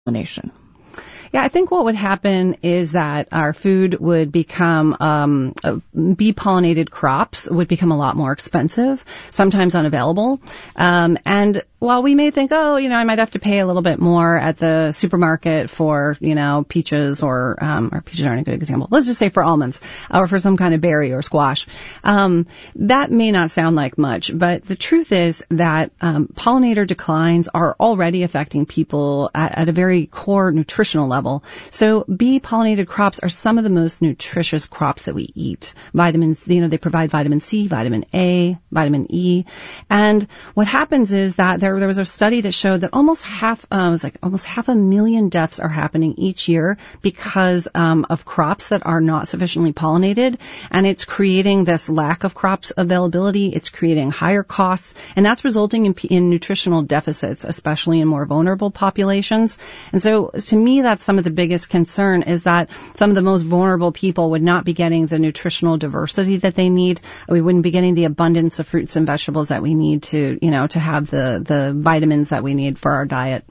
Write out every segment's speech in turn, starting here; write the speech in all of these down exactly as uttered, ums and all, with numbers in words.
pollination? Yeah, I think what would happen is that our food would become, um, uh, bee-pollinated crops would become a lot more expensive, sometimes unavailable. Um, and while we may think, oh, you know, I might have to pay a little bit more at the supermarket for, you know, peaches or, um, or peaches aren't a good example. Let's just say for almonds or for some kind of berry or squash. Um, that may not sound like much, but the truth is that, um, pollinator declines are already affecting people at, at a very core nutritional level. So bee-pollinated crops are some of the most nutritious crops that we eat. Vitamins, you know, they provide vitamin C, vitamin A, vitamin E. And what happens is that there, there was a study that showed that almost half, uh, it was like almost half a million deaths are happening each year because um, of crops that are not sufficiently pollinated. And it's creating this lack of crops availability. It's creating higher costs. And that's resulting in, in nutritional deficits, especially in more vulnerable populations. And so to me, that's some of the biggest concern is that some of the most vulnerable people would not be getting the nutritional diversity that they need. We wouldn't be getting the abundance of fruits and vegetables that we need to, you know, to have the, the vitamins that we need for our diet.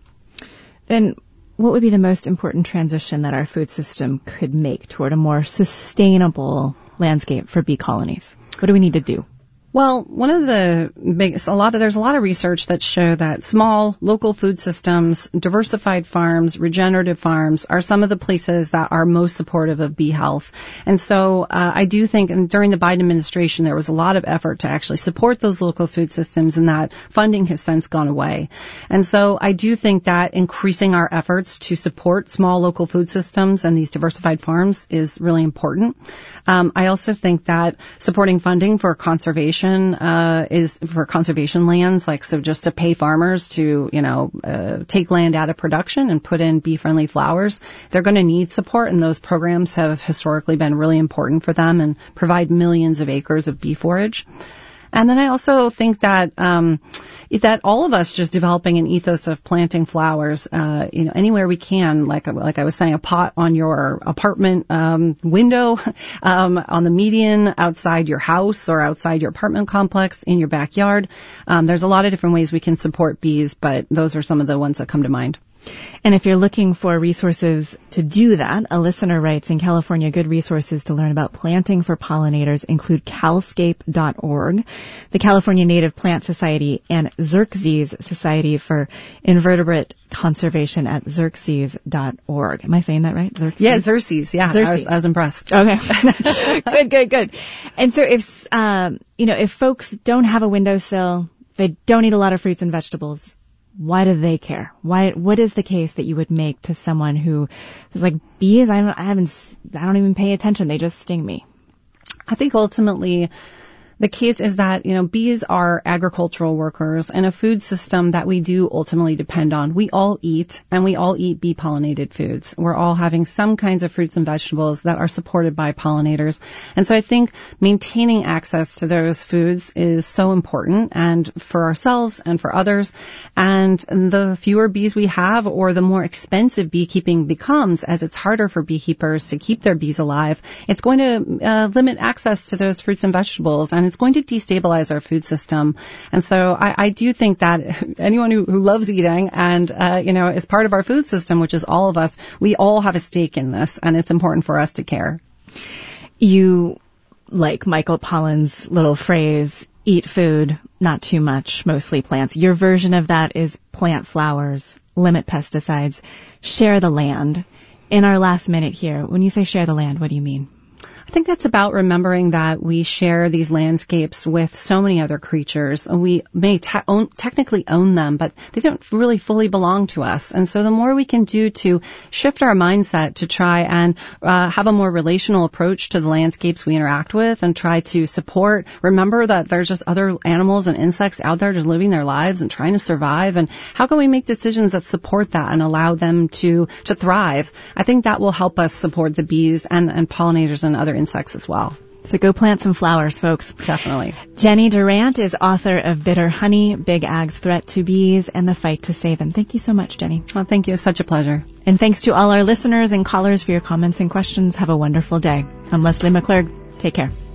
Then what would be the most important transition that our food system could make toward a more sustainable landscape for bee colonies? What do we need to do? Well, one of the biggest, a lot of, there's a lot of research that show that small local food systems, diversified farms, regenerative farms are some of the places that are most supportive of bee health. And so, uh, I do think, and during the Biden administration, there was a lot of effort to actually support those local food systems, and that funding has since gone away. And so I do think that increasing our efforts to support small local food systems and these diversified farms is really important. Um, I also think that supporting funding for conservation Uh, is for conservation lands, like so just to pay farmers to, you know, uh, take land out of production and put in bee-friendly flowers. They're going to need support, and those programs have historically been really important for them and provide millions of acres of bee forage. And then I also think that um, that all of us just developing an ethos of planting flowers, uh, you know, anywhere we can, like like I was saying, a pot on your apartment um, window, um, on the median, outside your house or outside your apartment complex, in your backyard. Um, there's a lot of different ways we can support bees, but those are some of the ones that come to mind. And if you're looking for resources to do that, a listener writes, in California, good resources to learn about planting for pollinators include calscape dot org, the California Native Plant Society, and Xerces Society for Invertebrate Conservation at xerces dot org. Am I saying that right? Xerces? Yeah, Xerces. Yeah, Xerces. I, was, I was impressed. Okay. Good, good, good. And so if, um, you know, if folks don't have a windowsill, they don't eat a lot of fruits and vegetables, why do they care? Why? What is the case that you would make to someone who is like, bees? I don't. I haven't. I don't even pay attention. They just sting me. I think ultimately, the case is that, you know, bees are agricultural workers in a food system that we do ultimately depend on. We all eat, and we all eat bee-pollinated foods. We're all having some kinds of fruits and vegetables that are supported by pollinators. And so I think maintaining access to those foods is so important, and for ourselves and for others. And the fewer bees we have, or the more expensive beekeeping becomes, as it's harder for beekeepers to keep their bees alive, it's going to uh, limit access to those fruits and vegetables, and it's going to destabilize our food system. And so I, I do think that anyone who, who loves eating and, uh, you know, is part of our food system, which is all of us, we all have a stake in this, and it's important for us to care. You, like Michael Pollan's little phrase, eat food, not too much, mostly plants. Your version of that is plant flowers, limit pesticides, share the land. In our last minute here, when you say share the land, what do you mean? I think that's about remembering that we share these landscapes with so many other creatures. We may te- own, technically own them, but they don't really fully belong to us. And so the more we can do to shift our mindset to try and uh, have a more relational approach to the landscapes we interact with, and try to support, remember that there's just other animals and insects out there just living their lives and trying to survive. And how can we make decisions that support that and allow them to, to thrive? I think that will help us support the bees and, and pollinators and other insects as well. So go plant some flowers, folks. Definitely. Jenny Durant is author of Bitter Honey, Big Ag's Threat to Bees, and the Fight to Save Them. Thank you so much, Jenny. Well, thank you. It's such a pleasure. And thanks to all our listeners and callers for your comments and questions. Have a wonderful day. I'm Leslie McClurg. Take care.